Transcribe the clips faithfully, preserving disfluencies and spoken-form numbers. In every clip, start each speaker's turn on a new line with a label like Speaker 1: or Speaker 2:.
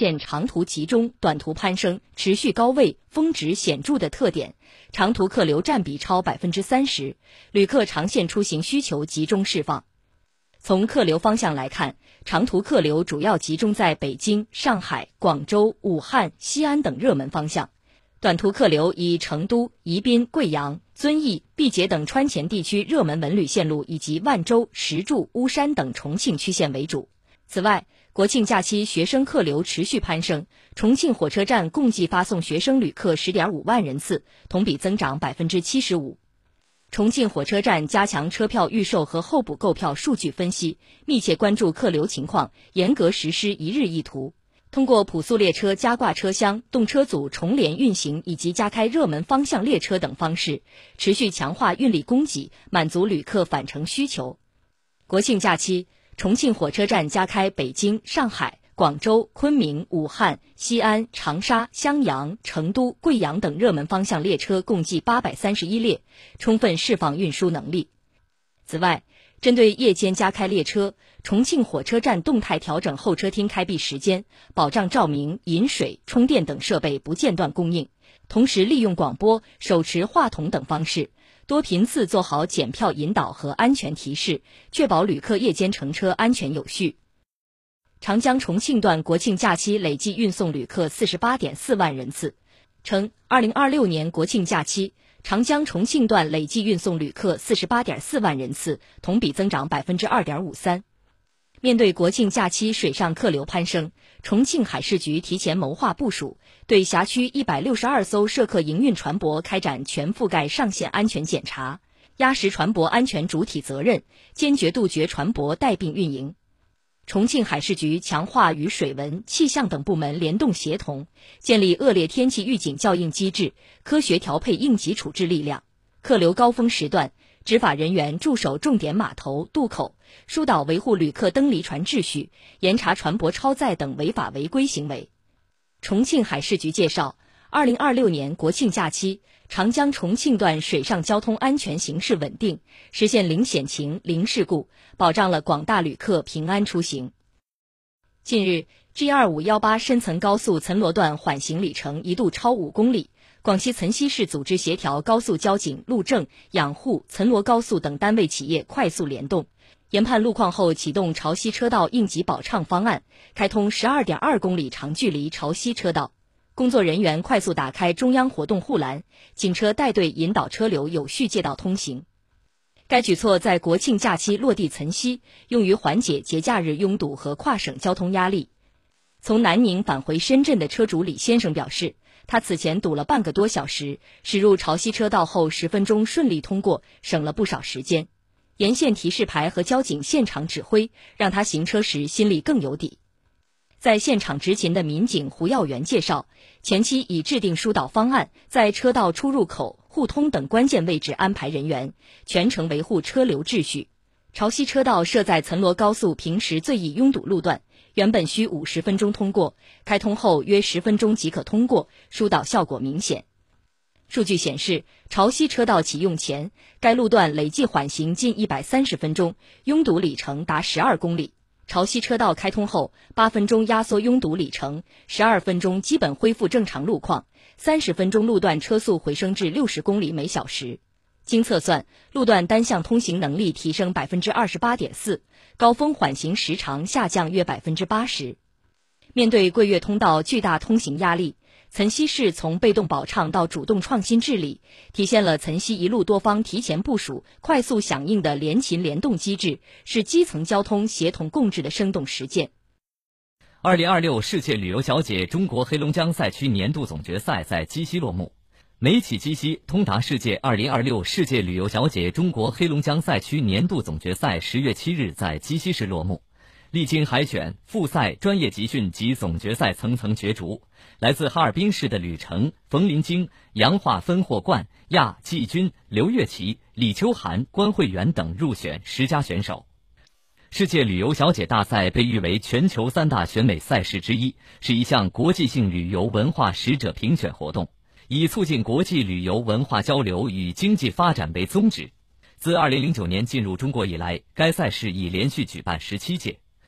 Speaker 1: 现长途集中、短途攀升、持续高位、峰值显著的特点，长途客流占比超 百分之三十， 旅客长线出行需求集中释放。从客流方向来看，长途客流主要集中在北京、上海、广州、武汉、西安等热门方向，短途客流以成都、宜宾、贵阳、遵义、毕节等川黔地区热门文旅线路以及万州、石柱、巫山等重庆区线为主。此外，国庆假期学生客流持续攀升，重庆火车站共计发送学生旅客 十点五万人次，同比增长 百分之七十五。重庆火车站加强车票预售和候补购票数据分析，密切关注客流情况，严格实施一日一图。通过普速列车加挂车厢、动车组重联运行以及加开热门方向列车等方式，持续强化运力供给，满足旅客返程需求。国庆假期，重庆火车站加开北京、上海、广州、昆明、武汉、西安、长沙、襄阳、成都、贵阳等热门方向列车共计八百三十一列，充分释放运输能力。此外，针对夜间加开列车，重庆火车站动态调整候车厅开闭时间，保障照明、饮水、充电等设备不间断供应，同时利用广播、手持话筒等方式，多频次做好检票引导和安全提示，确保旅客夜间乘车安全有序。长江重庆段国庆假期累计运送旅客 四十八点四万人次，称二零二六年国庆假期长江重庆段累计运送旅客 四十八点四万人次，同比增长 百分之二点五三。面对国庆假期水上客流攀升，重庆海事局提前谋划部署，对辖区一百六十二艘涉客营运船舶开展全覆盖上线安全检查，压实船舶安全主体责任，坚决杜绝船舶带病运营。重庆海事局强化与水文、气象等部门联动协同，建立恶劣天气预警校应机制，科学调配应急处置力量。客流高峰时段，执法人员驻守重点码头、渡口，疏导维护旅客登离船秩序，严查船舶超载等违法违规行为。重庆海事局介绍，二零二六年国庆假期，长江重庆段水上交通安全形势稳定，实现零险情、零事故，保障了广大旅客平安出行。近日 G 二五一八 深层高速岑罗段缓行里程一度超五公里，广西岑溪市组织协调高速交警、路政、养护、岑罗高速等单位企业快速联动，研判路况后启动潮汐车道应急保畅方案，开通 十二点二公里长距离潮汐车道。工作人员快速打开中央活动护栏，警车带队引导车流有序借道通行。该举措在国庆假期落地岑溪，用于缓解节假日拥堵和跨省交通压力。从南宁返回深圳的车主李先生表示，他此前堵了半个多小时，驶入潮汐车道后十分钟顺利通过，省了不少时间。沿线提示牌和交警现场指挥，让他行车时心里更有底。在现场执勤的民警胡耀元介绍，前期已制定疏导方案，在车道出入口、互通等关键位置安排人员，全程维护车流秩序。潮汐车道设在岑罗高速平时最易拥堵路段，原本需五十分钟通过，开通后约十分钟即可通过，疏导效果明显。数据显示，潮汐车道启用前，该路段累计缓行近一百三十分钟，拥堵里程达十二公里。潮汐车道开通后，八分钟压缩拥堵里程，十二分钟基本恢复正常路况，三十分钟路段车速回升至六十公里每小时。经测算，路段单向通行能力提升 百分之二十八点四， 高峰缓行时长下降约 百分之八十。面对贵粤通道巨大通行压力，岑溪市从被动保畅到主动创新治理，体现了岑溪一路多方提前部署、快速响应的联勤联动机制，是基层交通协同共治的生动实践。
Speaker 2: 二零二六世界旅游小姐中国黑龙江赛区年度总决赛在鸡西落幕。美企鸡西通达世界二零二六世界旅游小姐中国黑龙江赛区年度总决赛十月七日在鸡西市落幕。历经海选、复赛、专业集训及总决赛层层角逐，来自哈尔滨市的吕程、冯林晶、洋化分获冠、亚季军、刘月琪、李秋涵、关慧媛等入选十佳选手。世界旅游小姐大赛被誉为全球三大选美赛事之一，是一项国际性旅游文化使者评选活动，以促进国际旅游文化交流与经济发展为宗旨。自二零零九年进入中国以来，该赛事已连续举办十七届。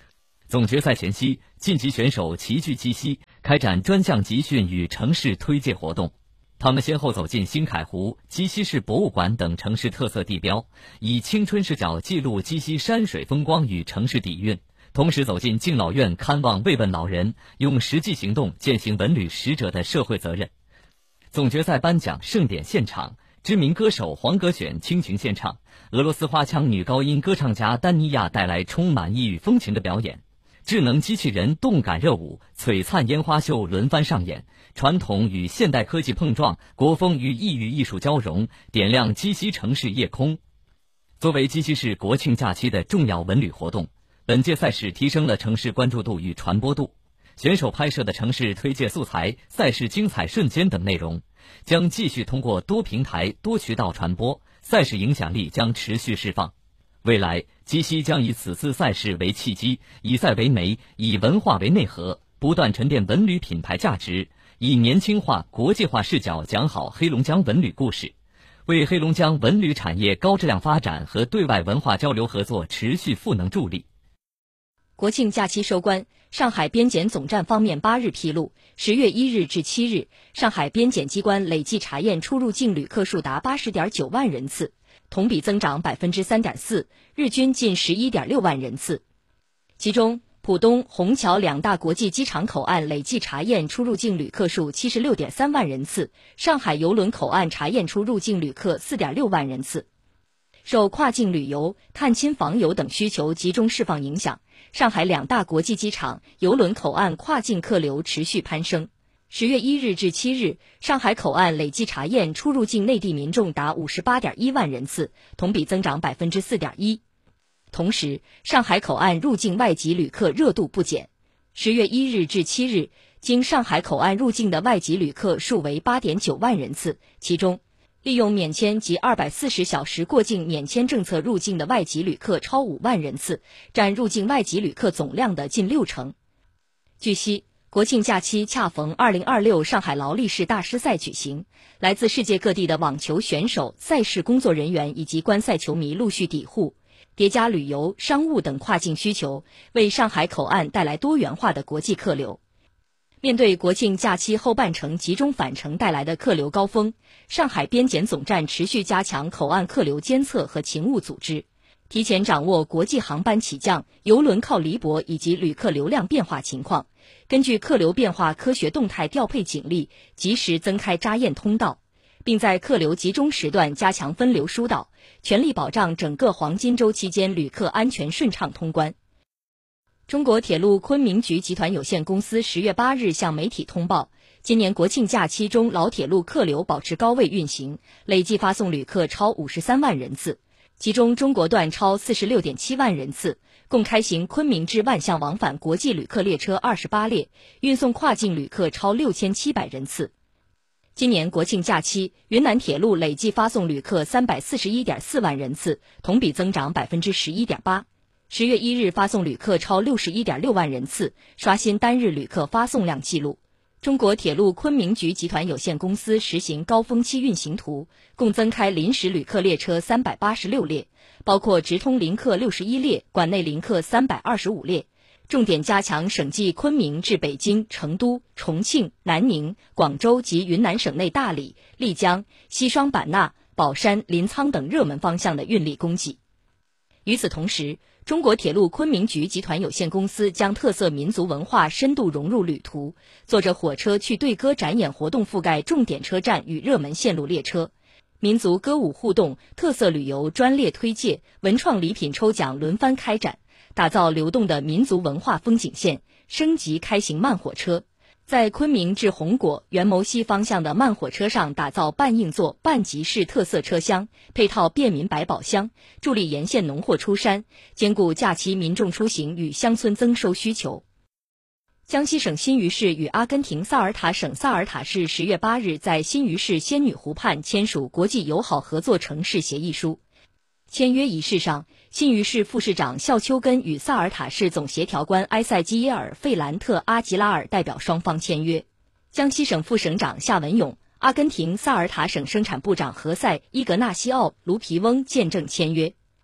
Speaker 2: 总决赛前夕，晋级选手齐聚鸡西，开展专项集训与城市推介活动。他们先后走进新凯湖、鸡西市博物馆等城市特色地标，以青春视角记录鸡西山水风光与城市底蕴，同时走进敬老院看望慰问老人，用实际行动践行文旅使者的社会责任。总决赛颁奖盛典现场，知名歌手黄格选倾情献唱，俄罗斯花腔女高音歌唱家丹妮亚带来充满异域风情的表演，智能机器人动感热舞、璀璨烟花秀轮番上演，传统与现代科技碰撞，国风与异域艺术交融，点亮鸡西城市夜空。作为鸡西市国庆假期的重要文旅活动，本届赛事提升了城市关注度与传播度。选手拍摄的城市推介素材、赛事精彩瞬间等内容，将继续通过多平台、多渠道传播，赛事影响力将持续释放。未来，鸡西将以此次赛事为契机，以赛为媒，以文化为内核，不断沉淀文旅品牌价值，以年轻化、国际化视角讲好黑龙江文旅故事，为黑龙江文旅产业高质量发展和对外文化交流合作持续赋能助力。
Speaker 1: 国庆假期收官，上海边检总站方面八日披露，十月一日至七日，上海边检机关累计查验出入境旅客数达八十点九万人次，同比增长百分之三点四，日均近十一点六万人次。其中，浦东、虹桥两大国际机场口岸累计查验出入境旅客数七十六点三万人次，上海邮轮口岸查验出入境旅客四点六万人次。受跨境旅游、探亲访友等需求集中释放影响，上海两大国际机场、邮轮口岸跨境客流持续攀升。十月一日至七日，上海口岸累计查验出入境内地民众达五十八点一万人次，同比增长百分之四点一。同时，上海口岸入境外籍旅客热度不减。十月一日至七日，经上海口岸入境的外籍旅客数为八点九万人次，其中利用免签及二百四十小时过境免签政策入境的外籍旅客超五万人次，占入境外籍旅客总量的近六成。据悉，国庆假期恰逢二零二六上海劳力士大师赛举行，来自世界各地的网球选手、赛事工作人员以及观赛球迷陆续抵沪，叠加旅游、商务等跨境需求，为上海口岸带来多元化的国际客流。面对国庆假期后半程集中返程带来的客流高峰，上海边检总站持续加强口岸客流监测和勤务组织，提前掌握国际航班起降、邮轮靠离泊以及旅客流量变化情况，根据客流变化科学动态调配警力，及时增开扎验通道，并在客流集中时段加强分流疏导，全力保障整个黄金周期间旅客安全顺畅通关。中国铁路昆明局集团有限公司十月八日向媒体通报，今年国庆假期中老铁路客流保持高位运行，累计发送旅客超五十三万人次，其中中国段超四十六点七万人次，共开行昆明至万象往返国际旅客列车二十八列，运送跨境旅客超六千七百人次。今年国庆假期，云南铁路累计发送旅客三百四十一点四万人次，同比增长百分之十一点八。十月一日发送旅客超六十一点六万人次，刷新单日旅客发送量纪录。中国铁路昆明局集团有限公司实行高峰期运行图，共增开临时旅客列车三百八十六列，包括直通临客六十一列，管内临客三百二十五列。重点加强省际昆明至北京、成都、重庆、南宁、广州及云南省内大理、丽江、西双版纳、保山、临沧等热门方向的运力供给。与此同时，中国铁路昆明局集团有限公司将特色民族文化深度融入旅途，坐着火车去对歌展演活动覆盖重点车站与热门线路列车，民族歌舞互动、特色旅游专列推介、文创礼品抽奖轮番开展，打造流动的民族文化风景线，升级开行慢火车。在昆明至红果、元谋西方向的慢火车上打造半硬座、半集式特色车厢，配套便民百宝箱，助力沿线农货出山，兼顾假期民众出行与乡村增收需求。江西省新余市与阿根廷萨尔塔省萨尔塔市十月八日在新余市仙女湖畔签署国际友好合作城市协议书。签约仪式上，新余市副市长肖秋根与萨尔塔市总协调官埃塞基耶尔·费兰特·阿吉拉尔代表双方签约。江西省副省长夏文勇、阿根廷萨尔塔省生产部长何塞·伊格纳西奥·卢皮翁见证签约。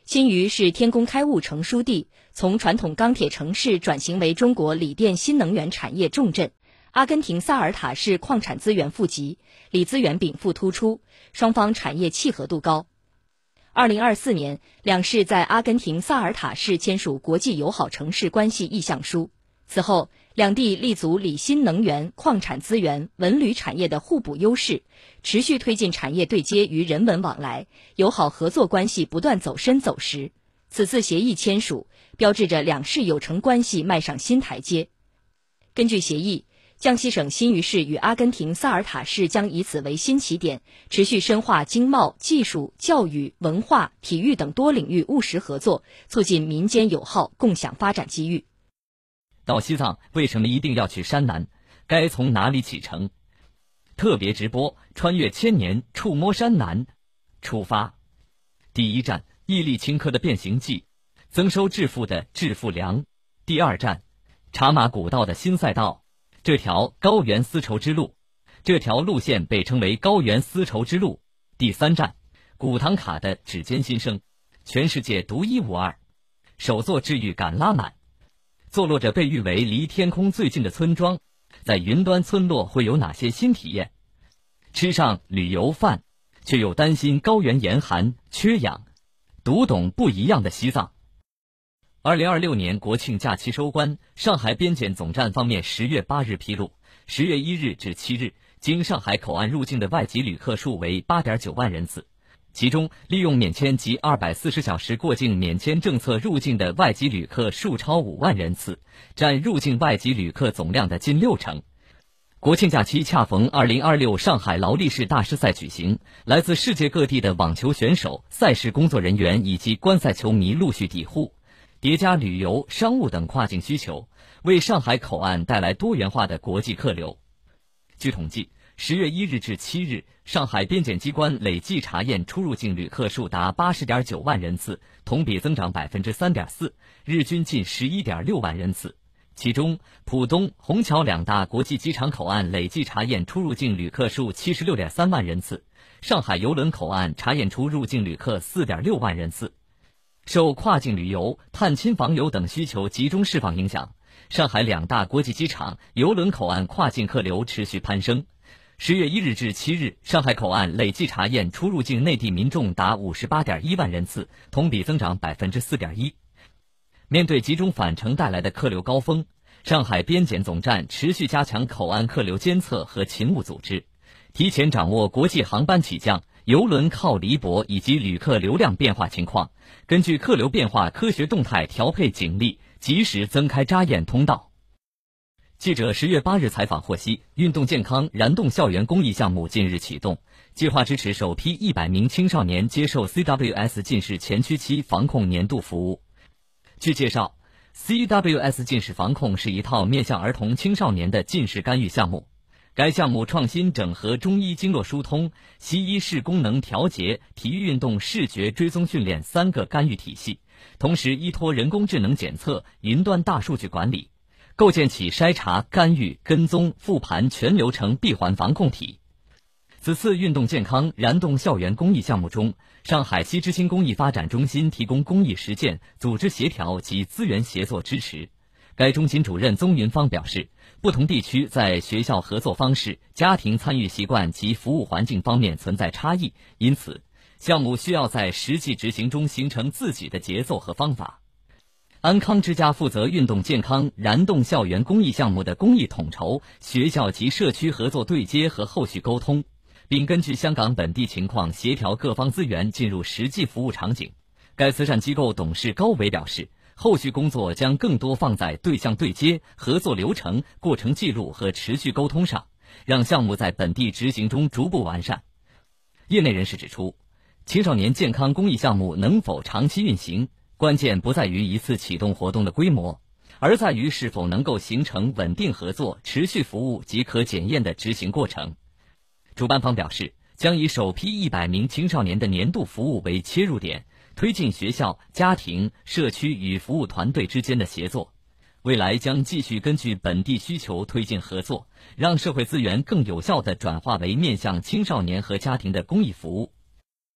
Speaker 1: 新余是天工开物成书地，从传统钢铁城市转型为中国锂电新能源产业重镇。阿根廷萨尔塔市矿产资源富集，锂资源禀赋突出，双方产业契合度高。二零二四年，两市在阿根廷萨尔塔市签署国际友好城市关系意向书。此后，两地立足锂新能源、矿产资源、文旅产业的互补优势，持续推进产业对接与人文往来，友好合作关系不断走深走实。此次协议签署，标志着两市友城关系迈上新台阶。根据协议，江西省新余市与阿根廷萨尔塔市将以此为新起点，持续深化经贸、技术、教育、文化、体育等多领域务实合作，促进民间友好，共享发展机遇。
Speaker 2: 到西藏为什么一定要去山南？该从哪里启程？特别直播穿越千年，触摸山南，出发。第一站，毅力顷刻的变形记，增收致富的致富粮。第二站，茶马古道的新赛道，这条高原丝绸之路，这条路线被称为高原丝绸之路。第三站，古唐卡的指尖新生，全世界独一无二，首座治愈感拉满。坐落着被誉为离天空最近的村庄，在云端村落会有哪些新体验？吃上旅游饭，却又担心高原严寒缺氧，读懂不一样的西藏。二零二六年国庆假期收官，上海边检总站方面十月八日披露，十月一日至七日，经上海口岸入境的外籍旅客数为 八点九万人次。其中，利用免签及二百四十小时过境免签政策入境的外籍旅客数超五万人次，占入境外籍旅客总量的近六成。国庆假期恰逢二零二六上海劳力士大师赛举行，来自世界各地的网球选手、赛事工作人员以及观赛球迷陆续抵沪，叠加旅游、商务等跨境需求，为上海口岸带来多元化的国际客流。据统计，十月一日至七日，上海边检机关累计查验出入境旅客数达 八十点九万人次，同比增长 百分之三点四， 日均近 十一点六万人次。其中，浦东、虹桥两大国际机场口岸累计查验出入境旅客数 七十六点三万人次，上海邮轮口岸查验出入境旅客 四点六万人次。受跨境旅游、探亲访友等需求集中释放影响，上海两大国际机场、邮轮口岸跨境客流持续攀升。十月一日至七日，上海口岸累计查验出入境内地民众达 五十八点一万人次，同比增长 百分之四点一。面对集中返程带来的客流高峰，上海边检总站持续加强口岸客流监测和勤务组织，提前掌握国际航班起降、邮轮靠离泊以及旅客流量变化情况，根据客流变化科学动态调配警力，及时增开扎验通道。记者十月八日采访获悉，运动健康燃动校园公益项目近日启动，计划支持首批一百名青少年接受 C W S 近视前驱期防控年度服务。据介绍， C W S 近视防控是一套面向儿童青少年的近视干预项目。该项目创新整合中医经络疏通、西医视功能调节、体育运动视觉追踪训练三个干预体系，同时依托人工智能检测、云端大数据管理，构建起筛查、干预、跟踪、复盘全流程闭环防控体。此次运动健康燃动校园公益项目中，上海西之星公益发展中心提供公益实践、组织协调及资源协作支持。该中心主任宗云芳表示，不同地区在学校合作方式、家庭参与习惯及服务环境方面存在差异，因此项目需要在实际执行中形成自己的节奏和方法。安康之家负责运动健康燃动校园公益项目的公益统筹、学校及社区合作对接和后续沟通，并根据香港本地情况协调各方资源进入实际服务场景。该慈善机构董事高伟表示，后续工作将更多放在对象对接、合作流程、过程记录和持续沟通上，让项目在本地执行中逐步完善。业内人士指出，青少年健康公益项目能否长期运行，关键不在于一次启动活动的规模，而在于是否能够形成稳定合作、持续服务及可检验的执行过程。主办方表示，将以首批一百名青少年的年度服务为切入点，推进学校、家庭、社区与服务团队之间的协作。未来将继续根据本地需求推进合作，让社会资源更有效地转化为面向青少年和家庭的公益服务。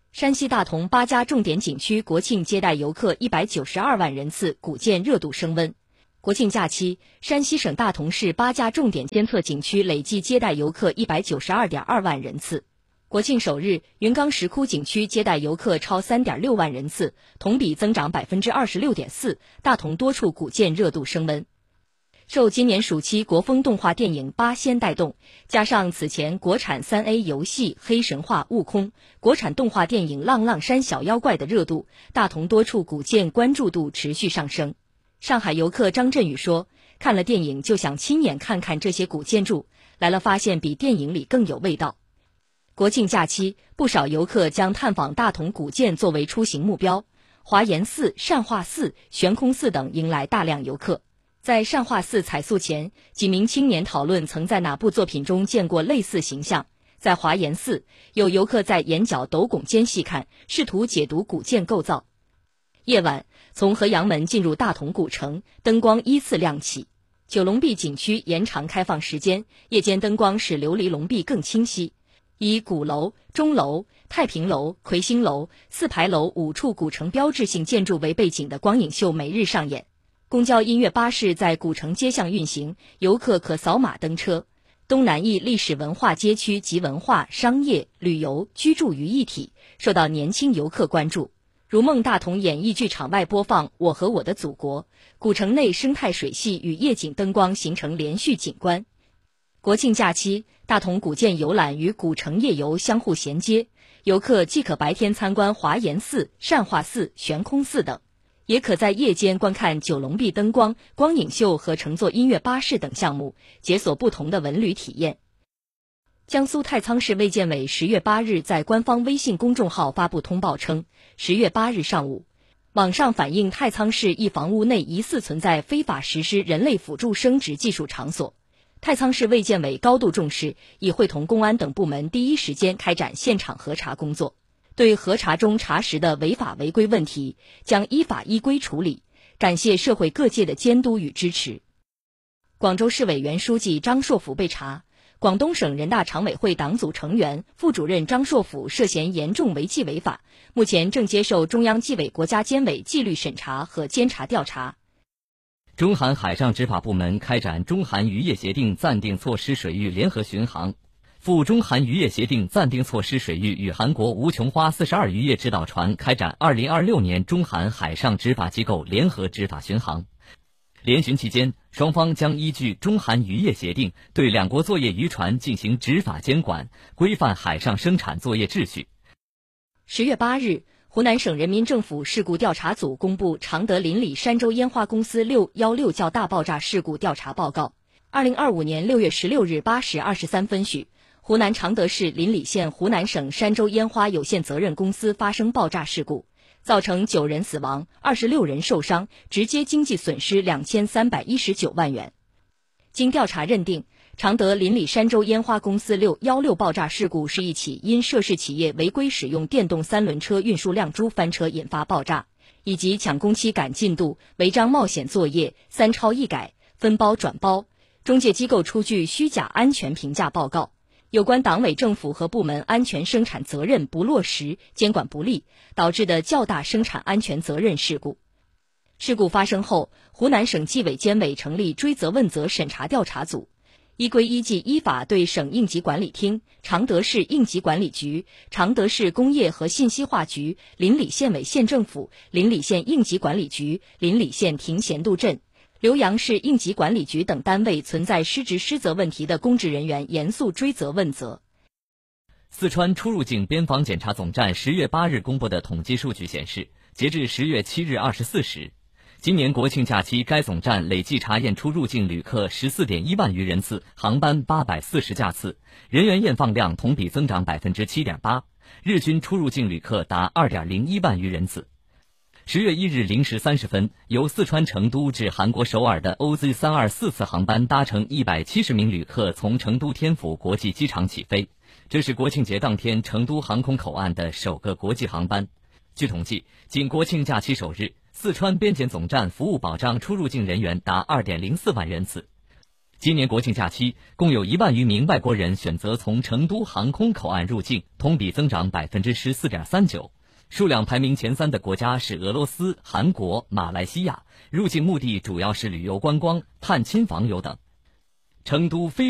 Speaker 1: 山西大同八家重点景区国庆接待游客一百九十二万人次，古建热度升温。国庆假期，山西省大同市八家重点监测景区累计接待游客一百九十二点二万人次。国庆首日，云冈石窟景区接待游客超三点六万人次，同比增长百分之二十六点四。大同多处古建热度升温。受今年暑期国风动画电影《八仙》带动，加上此前国产 三 A 游戏《黑神话：悟空》、国产动画电影《浪浪山小妖怪》的热度，大同多处古建关注度持续上升。上海游客张振宇说，看了电影就想亲眼看看这些古建筑，来了发现比电影里更有味道。国庆假期，不少游客将探访大同古建作为出行目标，华严寺、善化寺、悬空寺等迎来大量游客。在善化寺彩塑前，几名青年讨论曾在哪部作品中见过类似形象。在华严寺，有游客在眼角斗拱间细看，试图解读古建构造。夜晚，从河阳门进入大同古城，灯光依次亮起。九龙壁景区延长开放时间，夜间灯光使琉璃龙壁更清晰。以鼓楼、钟楼、太平楼、魁星楼、四牌楼五处古城标志性建筑为背景的光影秀每日上演。公交音乐巴士在古城街巷运行，游客可扫码登车。东南翼历史文化街区集文化、商业、旅游、居住于一体，受到年轻游客关注。如梦大同演艺剧场外播放《我和我的祖国》，古城内生态水系与夜景灯光形成连续景观。国庆假期，大同古建游览与古城夜游相互衔接，游客既可白天参观华严寺、善化寺、悬空寺等，也可在夜间观看九龙壁灯光、光影秀和乘坐音乐巴士等项目，解锁不同的文旅体验。江苏太仓市卫健委十月八日在官方微信公众号发布通报称，十月八日上午，网上反映太仓市一房屋内疑似存在非法实施人类辅助生殖技术场所。太仓市卫健委高度重视，已会同公安等部门第一时间开展现场核查工作。对核查中查实的违法违规问题，将依法依规处理。感谢社会各界的监督与支持。广州市委原书记张硕甫被查，广东省人大常委会党组成员、副主任张硕甫涉嫌严重违纪违法，目前正接受中央纪委国家监委纪律审查和监察调查。
Speaker 2: 中韩海上执法部门开展中韩渔业协定暂定措施水域联合巡航，赴中韩渔业协定暂定措施水域与韩国无穷花四十二渔业指导船开展二零二六年中韩海上执法机构联合执法巡航。联巡期间，双方将依据中韩渔业协定对两国作业渔船进行执法监管，规范海上生产作业秩序。
Speaker 1: 十月八日，湖南省人民政府事故调查组公布常德邻里山州烟花公司六一六较大爆炸事故调查报告。二零二五年六月十六日八时二十三分许，湖南常德市邻里县湖南省山州烟花有限责任公司发生爆炸事故，造成九人死亡，二十六人受伤，直接经济损失两千三百一十九万元。经调查认定，常德邻里山州烟花公司六一六爆炸事故是一起因涉事企业违规使用电动三轮车运输亮珠翻车引发爆炸，以及抢工期赶进度、违章冒险作业、三超一改、分包转包、中介机构出具虚假安全评价报告，有关党委政府和部门安全生产责任不落实、监管不力，导致的较大生产安全责任事故。事故发生后，湖南省纪委监委成立追责问责审查调查组，依规依纪依法对省应急管理厅、常德市应急管理局、常德市工业和信息化局、邻里县委县政府、邻里县应急管理局、邻里县亭贤渡镇、浏阳市应急管理局等单位存在失职失责问题的公职人员严肃追责问责。
Speaker 2: 四川出入境边防检查总站十月八日公布的统计数据显示，截至十月七日二十四时，今年国庆假期该总站累计查验出入境旅客 十四点一万余人次，航班八百四十架次，人员验放量同比增长 百分之七点八， 日均出入境旅客达 二点零一万余人次。十月一日零时三十分，由四川成都至韩国首尔的 O Z 三二四 次航班搭乘一百七十名旅客从成都天府国际机场起飞，这是国庆节当天成都航空口岸的首个国际航班。据统计，仅国庆假期首日，四川边检总站服务保障出入境人员达 二点零四万人次。 今年国庆假期，共有一万余名外国人选择从成都航空口岸入境，同比增长百分之十四点三九。数量排名前三的国家是俄罗斯、韩国、马来西亚，入境目的主要是旅游观光、探亲访友等。成都非